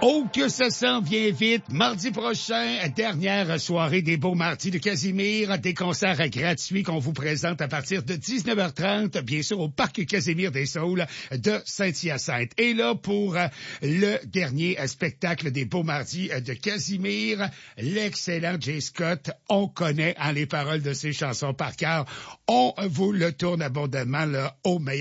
Oh, que ça s'en vient vite. Mardi prochain, dernière soirée des Beaux Mardis de Casimir, des concerts gratuits qu'on vous présente à partir de 19h30, bien sûr, au Parc Casimir des Saules de Saint-Hyacinthe. Et là, pour le dernier spectacle des Beaux Mardis de Casimir, l'excellent Jay Scott, on connaît les paroles de ses chansons par cœur. On vous le tourne abondamment là, au meilleur.